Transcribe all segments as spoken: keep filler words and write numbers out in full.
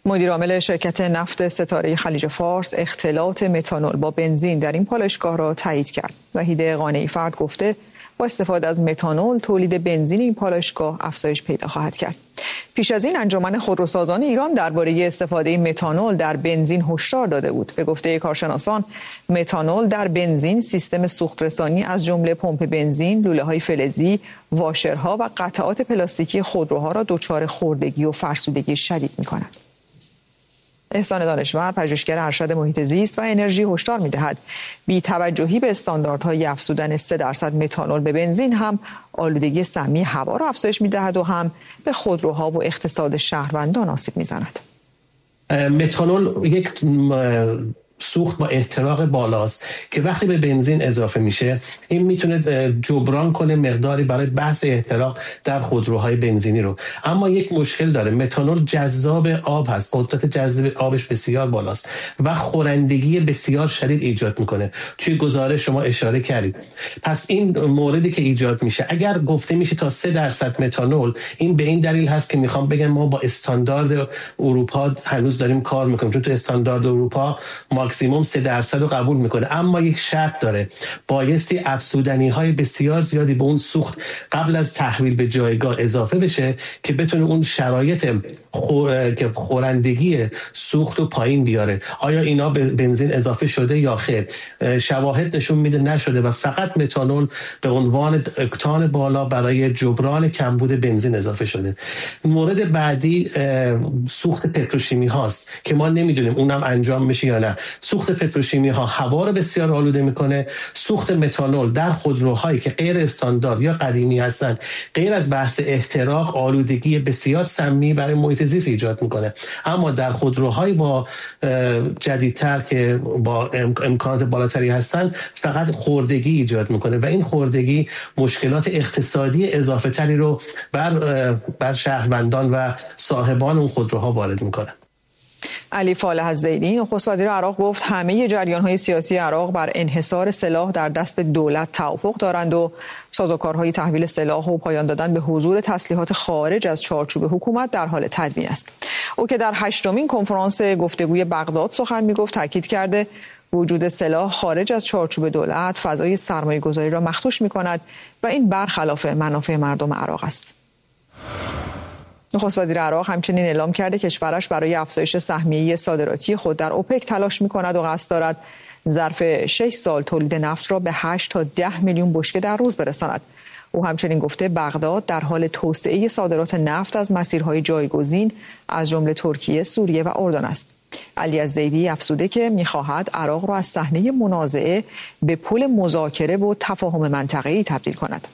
مدیرعامل شرکت نفت ستاره خلیج فارس اختلاط متانول با بنزین در این پالایشگاه را تایید کرد. وحید قانعی فرد گفته با استفاده از متانول تولید بنزین این پالایشگاه افزایش پیدا خواهد کرد. پیش از این انجمن خودروسازان ایران درباره استفاده متانول در بنزین هشدار داده بود. به گفته کارشناسان، متانول در بنزین سیستم سوخت‌رسانی از جمله پمپ بنزین، لوله‌های فلزی، واشرها و قطعات پلاستیکی خودروها را دچار خوردگی و فرسودگی شدید می‌کند. احسان دانشور، پژوهشگر ارشد محیط زیست و انرژی، هشدار می‌دهد بی‌توجهی به استانداردهای افزودن سه درصد متانول به بنزین هم آلودگی سمی هوا را افزایش می‌دهد و هم به خودروها و اقتصاد شهروندان آسیب می‌زند. متانول یک سوخت با احتراق بالاست که وقتی به بنزین اضافه میشه این میتونه جبران کنه مقداری برای بحث احتراق در خودروهای بنزینی رو. اما یک مشکل داره، متانول جذاب آب هست، قدرت جذب آبش بسیار بالاست و خورندگی بسیار شدید ایجاد میکنه. توی گزارش شما اشاره کردید. پس این موردی که ایجاد میشه اگر گفته میشه تا سه درصد متانول، این به این دلیل هست که میخوام بگم ما با استاندارد اروپا هنوز داریم کار میکنیم، چون تو استاندارد اروپا ماکسیموم سه درصد رو قبول میکنه. اما یک شرط داره، بایستی افزودنی های بسیار زیادی به اون سوخت قبل از تحویل به جایگاه اضافه بشه که بتونه اون شرایط خور... که خورندگی سوخت رو پایین بیاره. آیا اینا به بنزین اضافه شده یا خیر؟ شواهد نشون میده نشده و فقط متانول به عنوان اکتان بالا برای جبران کمبود بنزین اضافه شده. مورد بعدی سوخت پتروشیمی هاست که ما نمیدونیم اونم انجام میشه یا نه. سوخت پتروشیمی ها هوا رو بسیار آلوده میکنه. سوخت متانول در خودروهایی که غیر استاندارد یا قدیمی هستن، غیر از بحث احتراق، آلودگی بسیار سمی برای محیط زیست ایجاد میکنه. اما در خودروهای با جدیدتر که با امکانات بالاتری هستن فقط خوردگی ایجاد میکنه و این خوردگی مشکلات اقتصادی اضافه تری رو بر بر شهروندان و صاحبان اون خودروها وارد میکنه. علی فالح الزیدی، نخست وزیر عراق، گفت همه جریان‌های سیاسی عراق بر انحصار سلاح در دست دولت توافق دارند و سازوکارهای تحویل سلاح و پایان دادن به حضور تسلیحات خارج از چارچوب حکومت در حال تدوین است. او که در هشتمین کنفرانس گفتگوی بغداد سخن می‌گفت تاکید کرده وجود سلاح خارج از چارچوب دولت فضای سرمایه‌گذاری را مخدوش می‌کند و این برخلاف منافع مردم عراق است. نخست وزیر عراق همچنین اعلام کرده کشورش برای افزایش سهمیه صادراتی خود در اوپک تلاش می‌کند و قصد دارد ظرف شش سال تولید نفت را به هشت تا ده میلیون بشکه در روز برساند. او همچنین گفته بغداد در حال توسعه صادرات نفت از مسیرهای جایگزین از جمله ترکیه، سوریه و اردن است. علی الزیدی افزوده که می‌خواهد عراق را از صحنه منازعه به پل مذاکره و تفاهم منطقه‌ای تبدیل کند.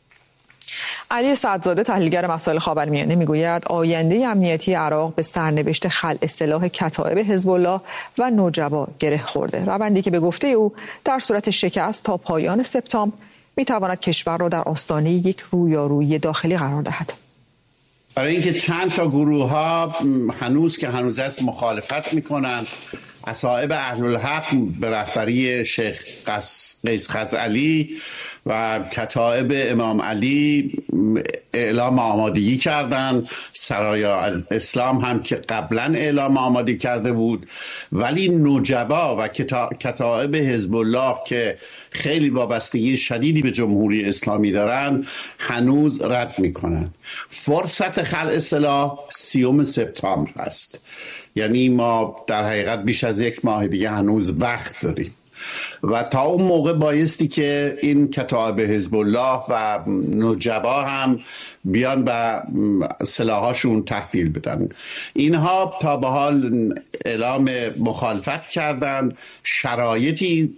علی سعدزاده، تحلیلگر مسائل خاورمیانه، میگوید آینده امنیتی عراق به سرنوشت خلع سلاح کتایب حزب الله و نوجبا گره خورده. روندی که به گفته او در صورت شکست تا پایان سپتامبر میتواند کشور را در آستانه یک رویارویی داخلی قرار دهد. برای اینکه چند تا گروه ها هنوز که هنوز است مخالفت میکنند، اصحاب اهل الحق به رهبری شیخ قیس خزعلی و کتایب امام علی اعلام آمادگی کردن. سرایا الاسلام هم که قبلا اعلام آمادگی کرده بود، ولی نوجبا و کتایب حزب الله که خیلی وابستگی شدیدی به جمهوری اسلامی دارن هنوز رد میکنن. فرصت خلع سلاح سیوم سپتامبر هست، یعنی ما در حقیقت بیش از یک ماه دیگه هنوز وقت داریم و تا اون موقع بایستی که این کتایب حزب الله و نوجبا هم بیان و سلاحاشون تحویل بدن. اینها تا به حال اعلام مخالفت کردن، شرایطی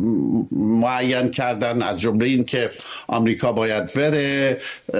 معین کردن، از جمله این که آمریکا باید بره.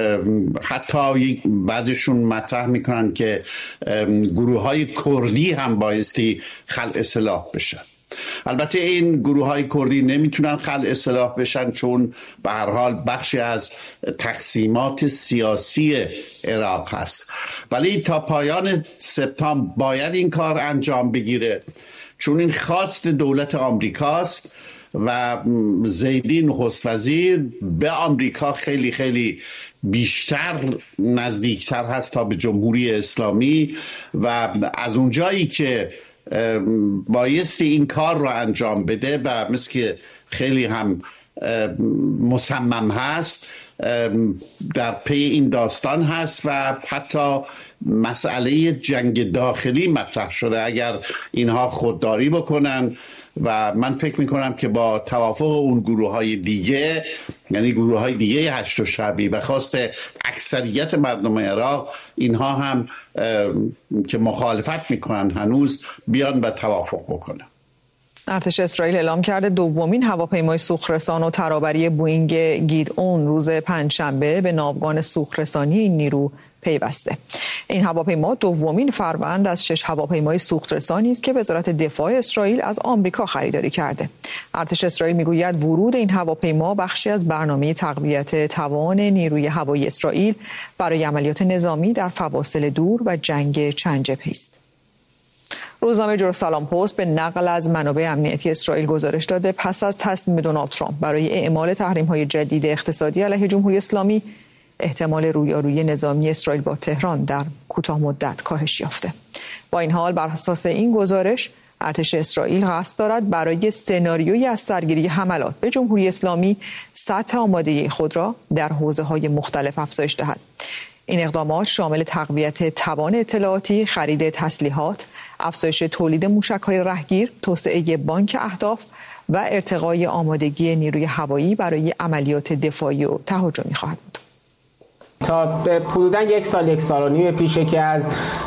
حتی بعضیشون مطرح میکنن که گروه های کردی هم بایستی خلع سلاح بشن. البته این گروه های کردی نمیتونن خلع سلاح بشن چون به هر حال بخشی از تقسیمات سیاسی عراق هست، ولی تا پایان سپتامبر باید این کار انجام بگیره چون این خواست دولت آمریکاست و زیدی نخست وزیر به آمریکا خیلی خیلی بیشتر نزدیکتر هست تا به جمهوری اسلامی و از اونجایی که بایستی این کار رو انجام بده و مثل که خیلی هم مصمم هست در پی این داستان هست و حتی مسئله جنگ داخلی مطرح شده اگر اینها خودداری بکنن و من فکر میکنم که با توافق اون گروه های دیگه، یعنی گروه های دیگه هشت شعبی و خواست اکثریت مردم عراق، اینها هم که مخالفت میکنن هنوز بیان و توافق بکنن. ارتش اسرائیل اعلام کرده دومین هواپیمای سوخت‌رسان و ترابری بوئینگ گیدئون روز پنجشنبه به ناوگان سوخت‌رسانی این نیرو پیوسته. این هواپیما دومین فروند از شش هواپیمای سوخت‌رسانی است که وزارت دفاع اسرائیل از آمریکا خریداری کرده. ارتش اسرائیل میگوید ورود این هواپیما بخشی از برنامه تقویت توان نیروی هوایی اسرائیل برای عملیات نظامی در فواصل دور و جنگ چند جبهه‌ای است. روزنامه جروسالم پست به نقل از منابع امنیتی اسرائیل گزارش داده پس از تصمیم دونالد ترامپ برای اعمال تحریم‌های جدید اقتصادی علیه جمهوری اسلامی، احتمال رویارویی نظامی اسرائیل با تهران در کوتاه مدت کاهش یافته. با این حال بر اساس این گزارش ارتش اسرائیل قصد دارد برای سناریویی از سرگیری حملات به جمهوری اسلامی سطح آمادگی خود را در حوزه‌های مختلف افزایش دهد. این اقدامات شامل تقویت توان اطلاعاتی، خرید تسلیحات، افزایش تولید موشک‌های رهگیر، توسعه بانک اهداف و ارتقای آمادگی نیروی هوایی برای عملیات دفاعی و تهاجمی خواهد بود. تا حدوداً یک سال یک سال و نیم پیش که از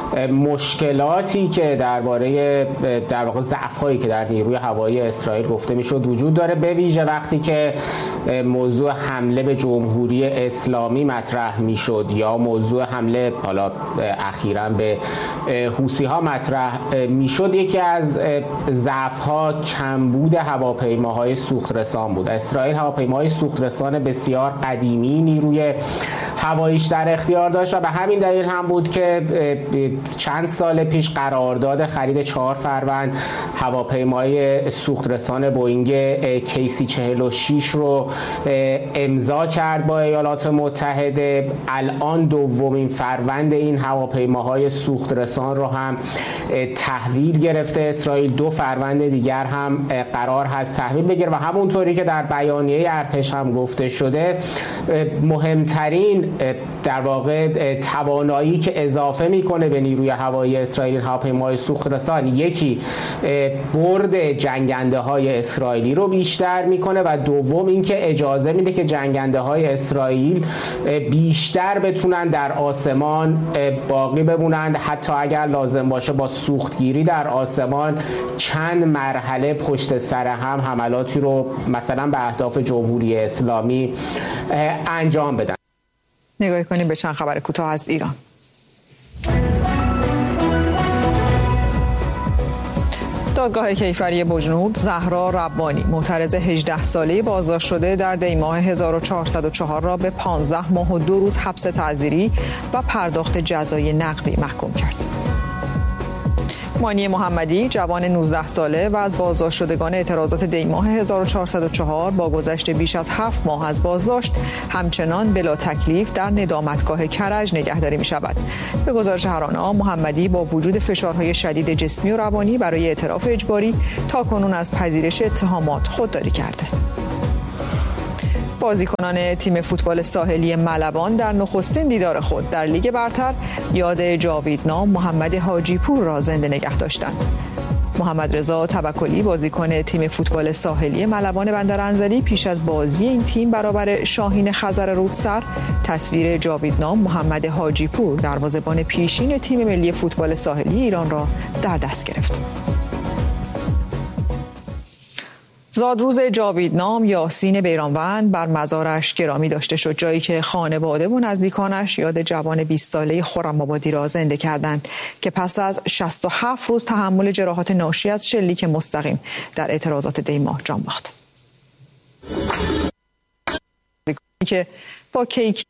مشکلاتی که درباره در واقع ضعف‌هایی که در نیروی هوایی اسرائیل گفته میشد وجود داره، به ویژه وقتی که موضوع حمله به جمهوری اسلامی مطرح میشد یا موضوع حمله حالا اخیراً به حوثی‌ها مطرح میشد، یکی از ضعف‌ها کمبود هواپیماهای سوخت‌رسان بود. اسرائیل هواپیماهای سوخت‌رسان بسیار قدیمی نیروی هواییش در اختیار داشت و به همین دلیل هم بود که چند سال پیش قرارداد خرید چهار فروند هواپیمای سوخت‌رسان بوئینگ کی سی چهل و شش رو امضا کرد با ایالات متحده. الان دومین فروند این هواپیماهای سوخت‌رسان رو هم تحویل گرفته اسرائیل. دو فروند دیگر هم قرار هست تحویل بگیره و همونطوری که در بیانیه ارتش هم گفته شده، مهمترین در واقع توانایی که اضافه میکنه به نیروی هوایی اسرائیل هواپیمای سوخت‌رسان، یکی برد جنگنده های اسرائیلی رو بیشتر میکنه و دوم اینکه اجازه میده که جنگنده های اسرائیل بیشتر بتونن در آسمان باقی بمونند، حتی اگر لازم باشه با سوختگیری در آسمان چند مرحله پشت سر هم حملاتی رو مثلا به اهداف جمهوری اسلامی انجام بدن. نگاه کنیم به چند خبر کوتاه از ایران. دادگاه کیفری بجنورد زهرا ربانی معترض هجده ساله بازداشت شده در دی‌ماه هزار و چهارصد و چهار را به پانزده ماه و دو روز حبس تعزیری و پرداخت جزای نقدی محکوم کرد. مانی محمدی جوان نوزده ساله و از بازداشت شدگان اعتراضات دی‌ماه هزار و چهارصد و چهار با گذشت بیش از هفت ماه از بازداشت همچنان بلا تکلیف در ندامتگاه کرج نگهداری می شود. به گزارش هرانا، محمدی با وجود فشارهای شدید جسمی و روانی برای اعتراف اجباری تاکنون از پذیرش اتهامات خودداری کرده. بازیکنان تیم فوتبال ساحلی ملبان در نخستین دیدار خود در لیگ برتر یاد جاویدنام محمد حاجی پور را زنده نگه داشتند. محمد رضا توکلی بازیکن تیم فوتبال ساحلی ملبان بندر انزلی پیش از بازی این تیم برابر شاهین خزر رودسر تصویر جاویدنام محمد حاجی پور دروازه‌بان پیشین تیم ملی فوتبال ساحلی ایران را در دست گرفت. زادروز جاویدنام یاسین بیرانوند بر مزارش گرامی داشته شد، جایی که خانواده و نزدیکانش یاد جوان بیست ساله خرم‌آبادی را زنده کردند که پس از شصت و هفت روز تحمل جراحات ناشی از شلیک مستقیم در اعتراضات دی‌ماه جان باخت. که با کیک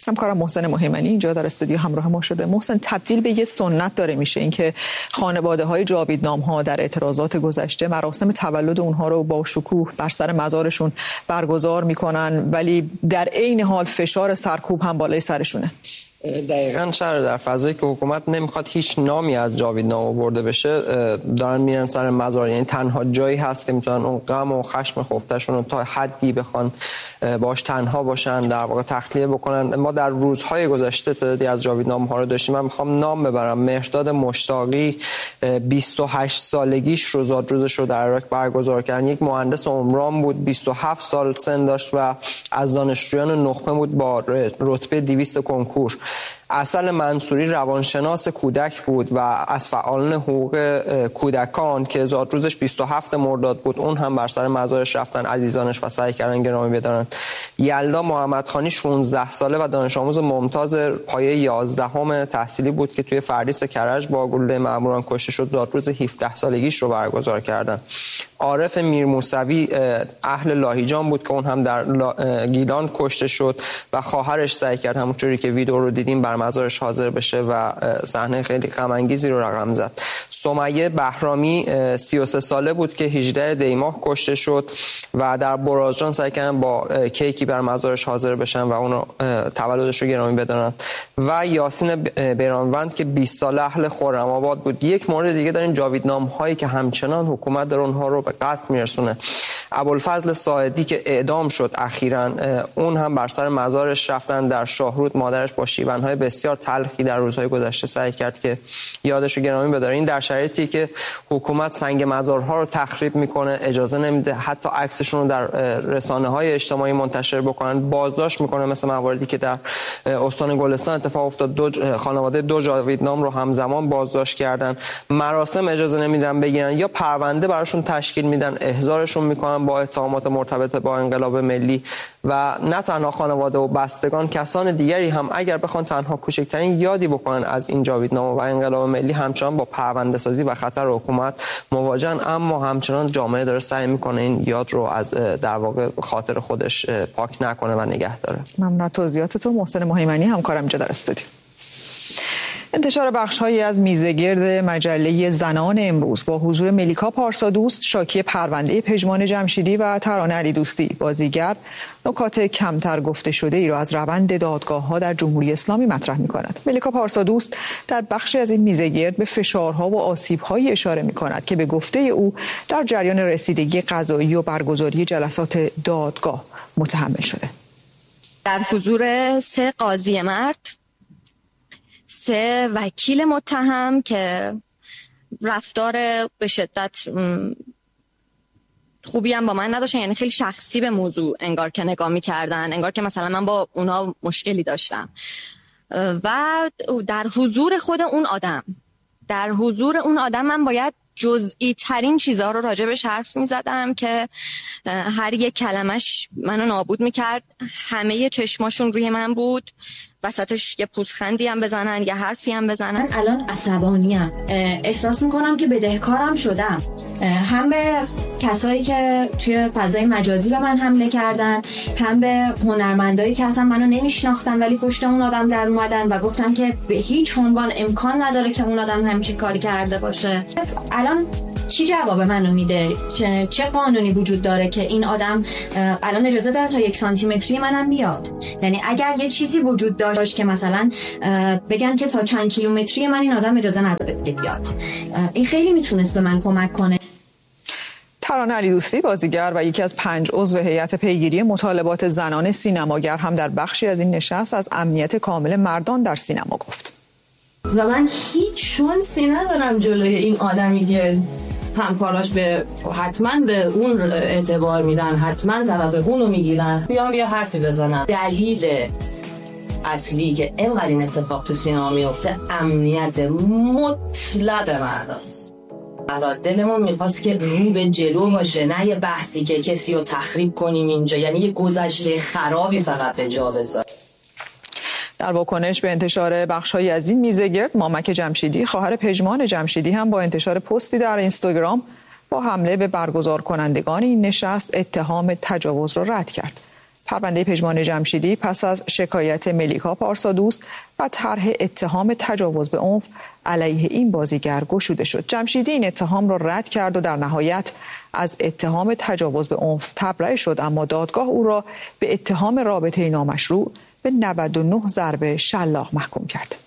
همکارم محسن مهیمنی اینجا در استودیو همراه ما شده. محسن، تبدیل به یه سنت داره میشه اینکه خانواده‌های جاویدنام‌ها در اعتراضات گذشته مراسم تولد اونها رو با شکوه بر سر مزارشون برگزار میکنن، ولی در عین حال فشار سرکوب هم بالای سرشونه. دقیقاً شهر در فضایی که حکومت نمیخواد هیچ نامی از جاویدنامه برده بشه دارن میرن سر مزار. یعنی تنها جایی هست که میتونن اون غم و خشم خفتشون رو تا حدی بخوان باش تنها باشن، در واقع تخلیه بکنن. ما در روزهای گذشته تعدادی از جاویدنامه ها رو داشتیم. من میخوام نام ببرم. مهرداد مشتاقی بیست و هشت سالگیش رو زادروزش رو در عراق برگزار کردن. یک مهندس عمران بود، بیست و هفت سال سن داشت و از دانشجویان نخبه بود با رتبه دویست کنکور. عسل منصوری روانشناس کودک بود و از فعالان حقوق کودکان که زادروزش بیست و هفتم مرداد بود، اون هم بر سر مزارش رفتن عزیزانش و سعی کردن گرامی بدارن. یلدا محمدخانی شانزده ساله و دانش آموز ممتاز پایه یازدهم تحصیلی بود که توی فردیس کرج با گلوله مأموران کشته شد. زادروز هفده سالگیش رو برگزار کردن. عارف میرموسوی اهل لاهیجان بود که اون هم در گیلان کشته شد و خواهرش سعی کرد همونطوری که ویدیو رو دیدیم بر مزارش حاضر بشه و صحنه خیلی غم انگیزی رو رقم زد. سمیه بهرامی سی و سه ساله بود که هجدهم دی ماه کشته شد و در برازجان سعی کردن با کیکی بر مزارش حاضر بشن و اونو تولدش رو گرامی بدارن. و یاسین بیرانوند که بیست ساله اهل خرم‌آباد بود. یک مورد دیگه داریم جاویدنامه هایی که همچنان حکومت داره اونها رو به قتل میرسونه. ابوالفضل ساعدی که اعدام شد اخیراً، اون هم بر سر مزارش رفتن در شاهرود. مادرش با شیون‌های بسیار تلخی در روزهای گذشته سعی کرد که یادش رو گرامی بداره. این در شرایطی که حکومت سنگ مزارها رو تخریب میکنه، اجازه نمیده حتی عکسشون رو در رسانه‌های اجتماعی منتشر بکنن، بازداشت میکنه، مثل مواردی که در استان گلستان اتفاق افتاد. دو خانواده دو جاویدنام رو همزمان بازداشت کردن. مراسم اجازه نمیدن بگیرن یا پرونده براشون تشکیل میدن، احضارشون میکنن با اتهامات مرتبط با انقلاب ملی. و نه تنها خانواده و بستگان، کسان دیگری هم اگر بخوان تنها کوچکترین یادی بکنن از این جاویدنامه و انقلاب ملی، همچنان با پرونده سازی و خطر حکومت مواجهن. اما همچنان جامعه داره سعی میکنه این یاد رو از در واقع خاطر خودش پاک نکنه و نگه داره. ممنون از توضیحاتتون محسن مهیمنی، همکارم اینجا در استودیو. انتشار بخش‌هایی از میزگرد مجله زنان امروز با حضور ملیکا پارسادوست، شاکی پرونده پژمان جمشیدی و ترانه علی دوستی بازیگر نکات کمتر گفته شده ای را از روند دادگاه‌ها در جمهوری اسلامی مطرح می‌کند. ملیکا پارسادوست در بخشی از این میزگرد به فشارها و آسیب‌هایی اشاره می‌کند که به گفته او در جریان رسیدگی قضایی و برگزاری جلسات دادگاه متحمل شده. در حضور سه قاضی مرد، سه وکیل متهم که رفتار به شدت خوبی هم با من نداشتن، یعنی خیلی شخصی به موضوع انگار که نگاه می‌کردن، انگار که مثلا من با اونا مشکلی داشتم. و در حضور خود اون آدم در حضور اون آدم من باید جزئی ترین چیزها رو راجبش حرف میزدم که هر یک کلمش منو نابود میکرد. همه چشماشون روی من بود، وسطش یه پوزخندی هم بزنن، یه حرفی هم بزنن. من الان عصبانیم، احساس میکنم که بدهکارم شدم، هم به کسایی که توی فضای مجازی به من حمله کردن، هم به هنرمندایی که اصلا منو نمیشناختن ولی پشت اون آدم در اومدن و گفتن که به هیچ عنوان امکان نداره که اون آدم همچین کاری کرده باشه. الان کی جواب منو میده؟ چه, چه قانونی وجود داره که این آدم الان اجازه داره تا یک سانتی متری منم بیاد؟ یعنی اگر یه چیزی وجود داشت که مثلا بگن که تا چند کیلومتری من این آدم اجازه نداره بیاد، این خیلی میتونست به من کمک کنه. ترانه علی دوستی بازیگر و یکی از پنج عضو هیئت پیگیری مطالبات زنان سینماگر هم در بخشی از این نشست از امنیت کامل مردان در سینما گفت. و من هیچ شانسی ندارم جلوی این آدمی که همکاراش به حتما به اون اعتبار میدن، حتما طرف اونو میگیرن، بیام بیا حرفی بزنم. دلیل اصلی که اینقدر این اتفاق تو سینما میفته امنیت مطلق مرداست. برای دلمون میخواست که رو به جلو باشه، نه یه بحثی که کسی رو تخریب کنیم اینجا، یعنی یه گذشته خرابی فقط به جا بذاریم. در واکنش به انتشار بخش‌هایی از این میزگرد، مامک جمشیدی خواهر پژمان جمشیدی هم با انتشار پستی در اینستاگرام با حمله به برگزار کنندگان این نشست اتهام تجاوز را رد کرد. پرونده پژمان جمشیدی پس از شکایت ملیکا پارسادوست و طرح اتهام تجاوز به عنف علیه این بازیگر گشوده شد. جمشیدی این اتهام را رد کرد و در نهایت از اتهام تجاوز به عنف تبرئه شد، اما دادگاه او را به اتهام رابطه نامشروع به نود و نه ضرب شلاق محکوم کرد.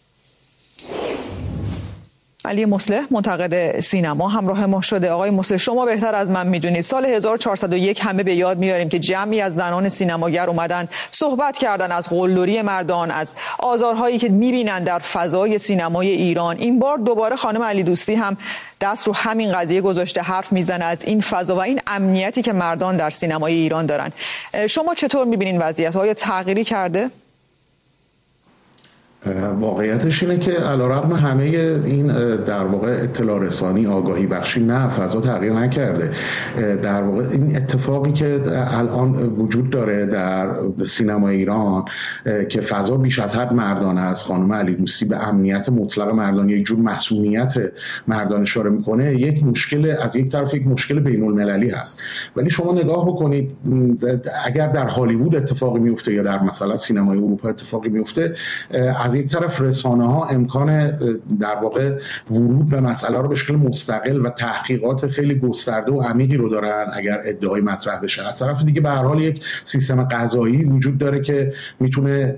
علی مصلح منتقد سینما همراه ما شده. آقای مصلح، شما بهتر از من میدونید سال هزار و چهارصد و یک همه به یاد میاریم که جمعی از زنان سینماگر اومدن صحبت کردن از قلدری مردان، از آزارهایی که میبینن در فضای سینمای ایران. این بار دوباره خانم علی دوستی هم دست رو همین قضیه گذاشته، حرف میزنه از این فضا و این امنیتی که مردان در سینمای ایران دارن. شما چطور میبینین وضعیت؟ های تغییری کرده؟ واقعیتش اینه که علیرغم همه این در واقع اطلاع رسانی، آگاهی بخشی، نه فضا تغییر نکرده. در واقع این اتفاقی که الان وجود داره در سینما ایران که فضا بیش از حد مردانه است، خانم علی دوستی به امنیت مطلق مردان، یک جور مسئولیت مردان اشاره میکنه، یک مشکل از یک طرف یک مشکل بین المللی هست. ولی شما نگاه بکنید اگر در هالیوود اتفاقی میفته یا در مثلا سینمای اروپا اتفاقی میفته، از یک طرف رسانه ها امکان در واقع ورود به مسئله رو به شکل مستقل و تحقیقات خیلی گسترده و عمیقی رو دارن اگر ادعای مطرح بشه. از طرف دیگه به هر حال یک سیستم قضایی وجود داره که میتونه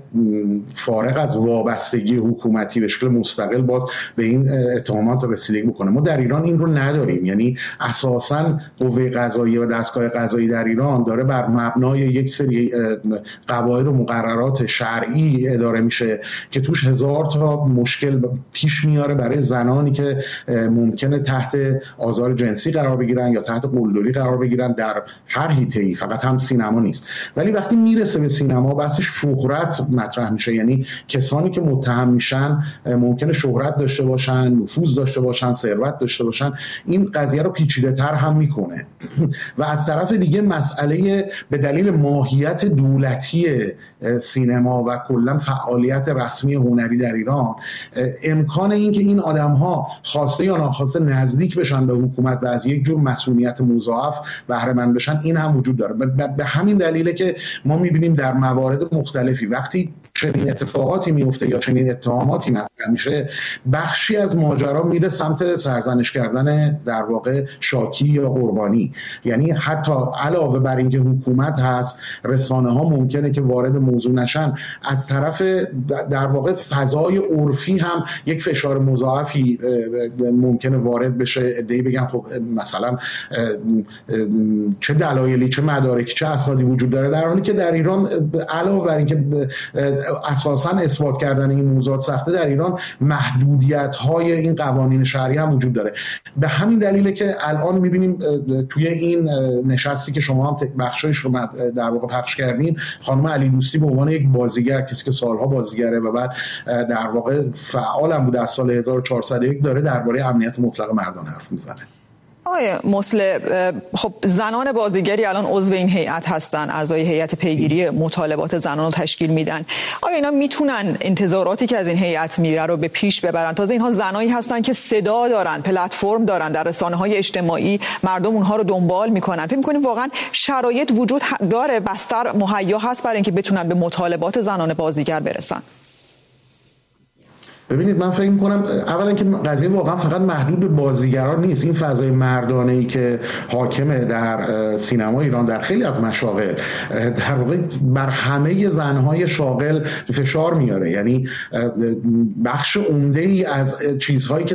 فارغ از وابستگی حکومتی به شکل مستقل باز به این اتهامات رسیدگی بکنه. ما در ایران این رو نداریم، یعنی اساساً قوه قضاییه و دستگاه قضایی در ایران داره بر مبنای یک سری قواعد و مقررات شرعی اداره میشه که توش هزار تا مشکل پیش میاره برای زنانی که ممکنه تحت آزار جنسی قرار بگیرن یا تحت قلدری قرار بگیرن در هر حیطه‌ای، فقط هم سینما نیست. ولی وقتی میرسه به سینما بحث شهرت مطرح میشه، یعنی کسانی که متهم میشن ممکنه شهرت داشته باشن، نفوذ داشته باشن، ثروت داشته باشن. این قضیه رو پیچیده‌تر هم میکنه و از طرف دیگه مسئله به دلیل ماهیت دولتی سینما و کلا فعالیت رسمی هنری در ایران، امکان این که این آدم‌ها خواسته یا ناخواسته نزدیک بشن به حکومت و از یک جور مسئولیت مضاعف بهره مند بشن، این هم وجود داره. به همین دلیله که ما می‌بینیم در موارد مختلفی وقتی چنین اتفاقاتی میفته یا چنین اتهاماتی مطرح میشه، بخشی از ماجرا میره سمت سرزنش کردن در واقع شاکی یا قربانی. یعنی حتی علاوه بر اینکه حکومت هست، رسانه ها ممکنه که وارد موضوع نشن، از طرف در واقع فضای عرفی هم یک فشار مضاعفی ممکنه وارد بشه. ادعی بگن خب مثلا چه دلایلی، چه مدارکی، چه اسنادی وجود داره، در حالی که در ایران علاوه بر اینکه اساساً اثبات کردن این موضوعات سخته، در ایران محدودیت‌های این قوانین شرعی هم وجود داره. به همین دلیله که الان می‌بینیم توی این نشستی که شما هم بخشایش رو در واقع پخش کردین، خانم علی دوستی به عنوان یک بازیگر، کسی که سالها بازیگره و بعد در واقع فعال هم بوده از سال هزار و چهارصد و یک، داره درباره امنیت مطلق مردان حرف میزنه. آقای مصلح، خب زنان بازیگری الان عضو این هیئت هستن، اعضای هیئت پیگیری مطالبات زنان رو تشکیل میدن. آیا اینا میتونن انتظاراتی که از این هیئت میره رو به پیش ببرن؟ تازه اینها زنایی هستن که صدا دارن، پلتفرم دارن، در رسانه‌های اجتماعی مردم اونها رو دنبال میکنن. فکر می‌کنید واقعا شرایط وجود داره، بستر مهیا هست برای اینکه بتونن به مطالبات زنان بازیگر برسن؟ ببینید، من فکر می‌کنم اولا که قضیه واقعا فقط محدود به بازیگران نیست. این فضای مردانه‌ای که حاکمه در سینما ایران در خیلی از مشاغل در واقع بر همه زن‌های شاغل فشار میاره. یعنی بخش عمده‌ای از چیزهایی که